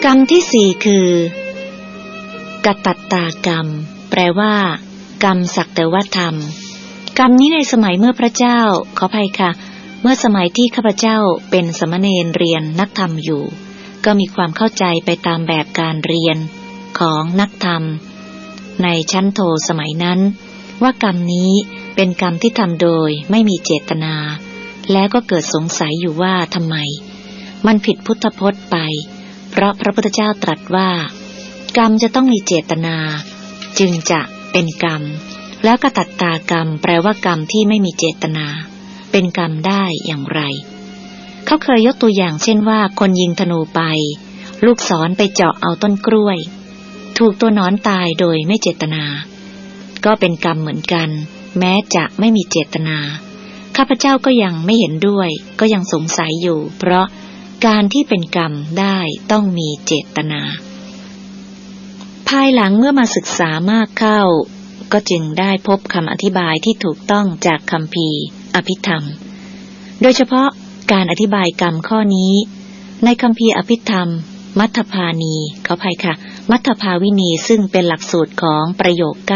กรรมที่สี่คือกตัตตากรรมแปลว่ากรรมสักแต่ว่าทำกรรมนี้ในสมัยเมื่อพระเจ้าขออภัยค่ะเมื่อสมัยที่ข้าพเจ้าเป็นสมณเณรเรียนนักธรรมอยู่ก็มีความเข้าใจไปตามแบบการเรียนของนักธรรมในชั้นโทสมัยนั้นว่ากรรมนี้เป็นกรรมที่ทำโดยไม่มีเจตนาแล้วก็เกิดสงสัยอยู่ว่าทำไมมันผิดพุทธพจน์ไปเพราะพระพุทธเจ้าตรัสว่ากรรมจะต้องมีเจตนาจึงจะเป็นกรรมแล้วกตัตตากรรมแปลว่ากรรมที่ไม่มีเจตนาเป็นกรรมได้อย่างไรเขาเคยยกตัวอย่างเช่นว่าคนยิงธนูไปลูกศรไปเจาะเอาต้นกล้วยถูกตัวหนอนตายโดยไม่เจตนาก็เป็นกรรมเหมือนกันแม้จะไม่มีเจตนาข้าพเจ้าก็ยังไม่เห็นด้วยก็ยังสงสัยอยู่เพราะการที่เป็นกรรมได้ต้องมีเจตนาภายหลังเมื่อมาศึกษามากเข้าก็จึงได้พบคำอธิบายที่ถูกต้องจากคัมภีร์อภิธรรมโดยเฉพาะการอธิบายกรรมข้อนี้ในคัมภีร์อภิธรรมมัทธภานีขออภัยค่ะมัทธภาวินีซึ่งเป็นหลักสูตรของประโยค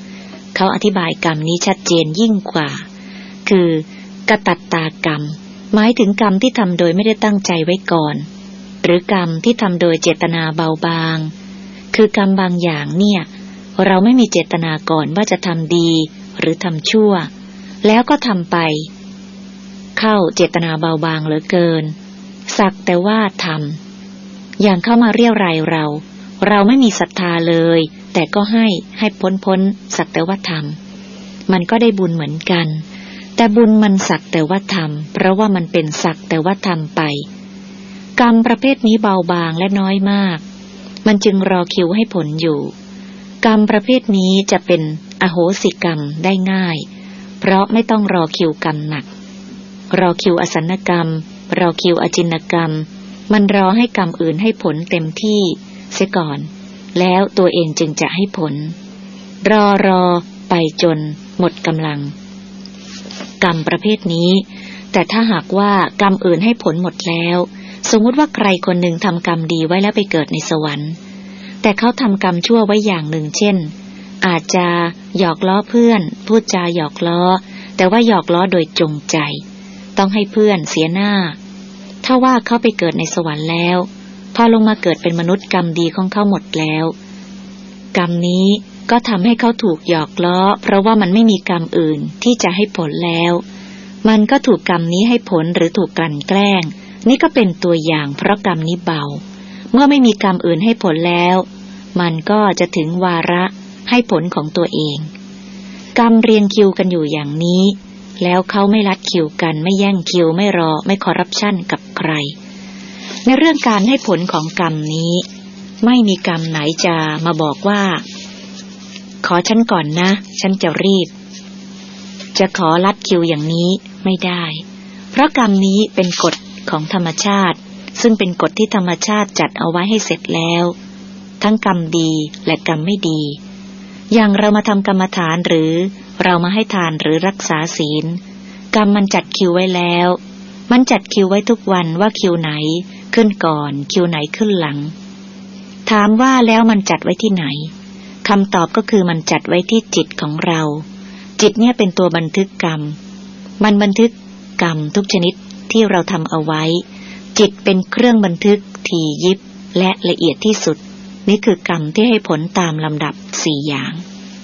9เขาอธิบายกรรมนี้ชัดเจนยิ่งกว่าคือกตัตตากรรมหมายถึงกรรมที่ทำโดยไม่ได้ตั้งใจไว้ก่อนหรือกรรมที่ทำโดยเจตนาเบาบางคือกรรมบางอย่างเนี่ยเราไม่มีเจตนาก่อนว่าจะทำดีหรือทำชั่วแล้วก็ทำไปเข้าเจตนาเบาบางเหลือเกินสักแต่ว่าทำอย่างเข้ามาเรี่ยวไร่เราไม่มีศรัทธาเลยแต่ก็ให้พ้นสักแต่ว่าทำมันก็ได้บุญเหมือนกันแต่บุญมันสักแต่ว่าทำเพราะว่ามันเป็นสักแต่ว่าทำไปกรรมประเภทนี้เบาบางและน้อยมากมันจึงรอคิวให้ผลอยู่กรรมประเภทนี้จะเป็นอโหสิกรรมได้ง่ายเพราะไม่ต้องรอคิวกรรมหนักรอคิวอสันนกรรมรอคิวอจินกรรมมันรอให้กรรมอื่นให้ผลเต็มที่เสียก่อนแล้วตัวเองจึงจะให้ผลรอไปจนหมดกำลังกรรมประเภทนี้แต่ถ้าหากว่ากรรมอื่นให้ผลหมดแล้วสมมุติว่าใครคนหนึ่งทำกรรมดีไว้แล้วไปเกิดในสวรรค์แต่เขาทำกรรมชั่วไว้อย่างหนึ่งเช่นอาจจะหยอกล้อเพื่อนพูดจาหยอกล้อแต่ว่าหยอกล้อโดยจงใจต้องให้เพื่อนเสียหน้าถ้าว่าเขาไปเกิดในสวรรค์แล้วพอลงมาเกิดเป็นมนุษย์กรรมดีของเขาหมดแล้วกรรมนี้ก็ทำให้เขาถูกหยอกล้อเพราะว่ามันไม่มีกรรมอื่นที่จะให้ผลแล้วมันก็ถูกกรรมนี้ให้ผลหรือถูกกลั่นแกล้งนี่ก็เป็นตัวอย่างเพราะกรรมนี้เบาเมื่อไม่มีกรรมอื่นให้ผลแล้วมันก็จะถึงวาระให้ผลของตัวเองกรรมเรียงคิวกันอยู่อย่างนี้แล้วเขาไม่ลัดคิวกันไม่แย่งคิวไม่รอไม่คอร์รัปชันกับใครในเรื่องการให้ผลของกรรมนี้ไม่มีกรรมไหนจะมาบอกว่าขอฉันก่อนนะฉันจะรีบจะขอลัดคิวอย่างนี้ไม่ได้เพราะกรรมนี้เป็นกฎของธรรมชาติซึ่งเป็นกฎที่ธรรมชาติจัดเอาไว้ให้เสร็จแล้วทั้งกรรมดีและกรรมไม่ดีอย่างเรามาทำกรรมฐานหรือเรามาให้ทานหรือรักษาศีลกรรมมันจัดคิวไว้แล้วมันจัดคิวไว้ทุกวันว่าคิวไหนขึ้นก่อนคิวไหนขึ้นหลังถามว่าแล้วมันจัดไว้ที่ไหนคำตอบก็คือมันจัดไว้ที่จิตของเราจิตเนี่ยเป็นตัวบันทึกกรรมมันบันทึกกรรมทุกชนิดที่เราทำเอาไว้จิตเป็นเครื่องบันทึกถี่ยิบและละเอียดที่สุดนี่คือกรรมที่ให้ผลตามลำดับ4อย่าง